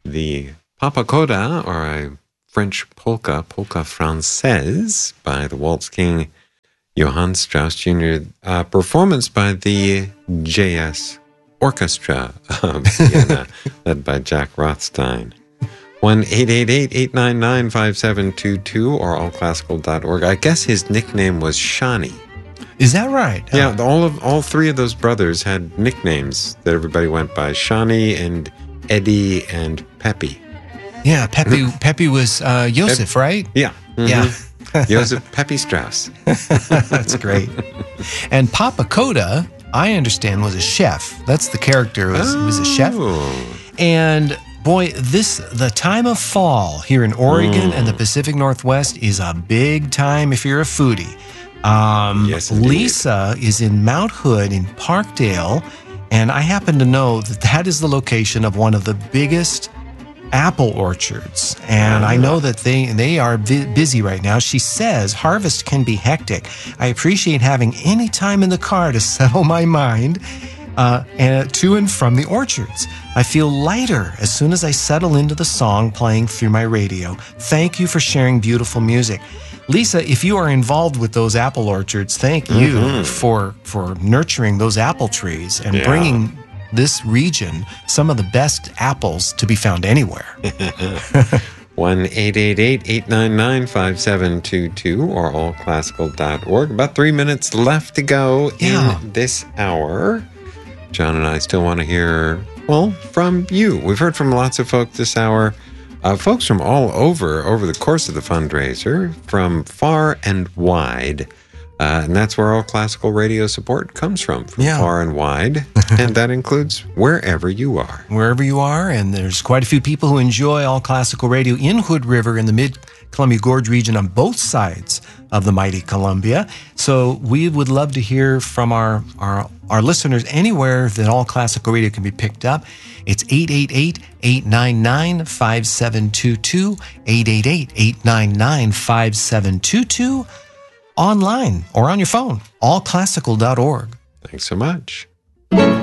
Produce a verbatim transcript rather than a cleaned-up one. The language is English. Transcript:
the Papa Coda, or a French polka, Polka Française, by the Waltz King Johann Strauss Junior Uh, performance by the J S Orchestra of Vienna, led by Jack Rothstein. one eight eight eight, eight nine nine, five seven two two or all classical dot org. I guess his nickname was Shani. Is that right? Yeah, Uh, all of all three of those brothers had nicknames that everybody went by: Shani and Eddie and Peppy. yeah, Pepe, Pepe was uh, Joseph, right? Yeah. Mhm. Yeah. Joseph Peppy Strauss. That's great. And Papa Coda, I understand, was a chef. That's the character. Was, he was a chef. Oh. And boy, this the time of fall here in Oregon Mm. and the Pacific Northwest is a big time if you're a foodie. Um, Yes, indeed. Lisa is in Mount Hood in Parkdale, and I happen to know that that is the location of one of the biggest apple orchards, and I know that they they are bu- busy right now. She says harvest can be hectic. I appreciate having any time in the car to settle my mind uh, and to and from the orchards. I feel lighter as soon as I settle into the song playing through my radio. Thank you for sharing beautiful music. Lisa, if you are involved with those apple orchards, thank you Mm-hmm. for for nurturing those apple trees and Yeah. bringing this region some of the best apples to be found anywhere. one eight eight eight, eight nine nine, five seven two two or all classical dot org. About three minutes left to go Yeah. in this hour. John and I still want to hear, well, from you. We've heard from lots of folk this hour. Uh, folks from all over, over the course of the fundraiser, from far and wide. Uh, and that's where all classical radio support comes from, from Yeah. far and wide. And that includes wherever you are. Wherever you are, and there's quite a few people who enjoy all classical radio in Hood River in the mid-Columbia Gorge region on both sides of the mighty Columbia. So we would love to hear from our, our, our listeners anywhere that all classical radio can be picked up. It's eight eight eight, eight nine nine, five seven two two, eight eight eight, eight nine nine, five seven two two, online or on your phone, all classical dot org. Thanks so much.